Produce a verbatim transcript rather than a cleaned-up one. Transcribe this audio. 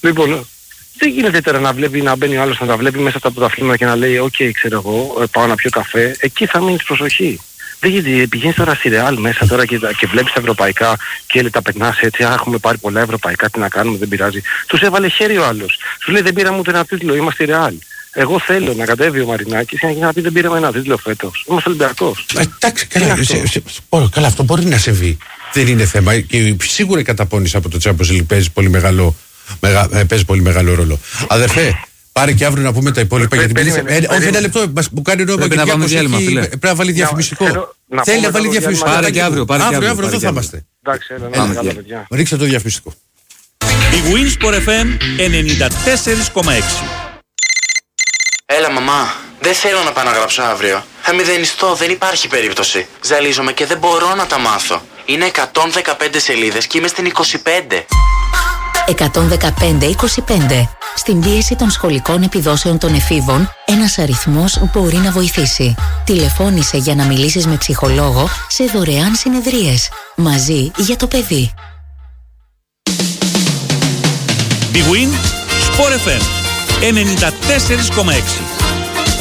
Λοιπόν, δεν γίνεται τώρα να βλέπει, να μπαίνει ο άλλος να τα βλέπει μέσα από τα πρωταθλήματα και να λέει «ΟΚ, okay, ξέρω εγώ, πάω να πιω καφέ». Εκεί θα μείνεις προσοχή. Δεν γίνεται, πηγαίνεις τώρα στη Real μέσα τώρα και, και βλέπεις τα ευρωπαϊκά και τα περνάς έτσι, «Α, έχουμε πάρει πολλά ευρωπαϊκά, τι να κάνουμε, δεν πειράζει». Τους έβαλε χέρι ο άλλος. Σου λέει «Δεν πήραμε ούτε ένα τίτλο, είμαστε η Real». Εγώ θέλω να κατέβει ο Μαρινάκης και να πει «Δεν πήραμε ένα τίτλο φέτος». Είμαστε Ολυμπιακός. Εντάξει, καλά, σε, σε, καλά, αυτό μπορεί να συμβεί. Δεν είναι θέμα. Και σίγουρα η καταπώνηση από το Champions League παίζει πολύ μεγάλο, μεγα, παίζει πολύ μεγάλο ρόλο. Αδερφέ, πάρε και αύριο να πούμε τα υπόλοιπα. Γιατί όχι ένα λεπτό, μου κάνει νόημα και πρέπει να βάλει διαφημιστικό. Θέλει να βάλει διαφημιστικό. Πάρε και αύριο. Αύριο, αύριο εδώ θα είμαστε. Ρίξτε το διαφημιστικό. Η Winsport εφ εμ ενενήντα τέσσερα κόμμα έξι. Έλα μαμά, δεν θέλω να πάω να γράψω αύριο. Θα μηδενιστώ, δεν υπάρχει περίπτωση. Ζαλίζομαι και δεν μπορώ να τα μάθω. Είναι εκατόν δεκαπέντε σελίδες και είμαι στην είκοσι πέντε. εκατόν δεκαπέντε είκοσι πέντε. Στην πίεση των σχολικών επιδόσεων των εφήβων, ένας αριθμός μπορεί να βοηθήσει. Τηλεφώνησε για να μιλήσεις με ψυχολόγο σε δωρεάν συνεδρίες. Μαζί για το παιδί. Big Win Sport εφ εμ ενενήντα τέσσερα κόμμα έξι.